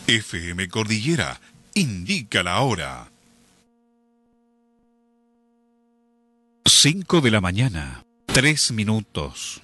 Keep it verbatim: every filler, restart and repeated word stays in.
F M Cordillera indica la hora. cinco de la mañana, tres minutos.